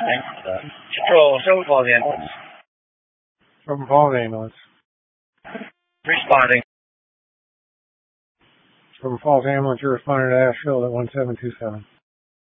Silver Falls ambulance. Silver Falls ambulance. Responding. Silver Falls ambulance, you're responding to Asheville at 1727.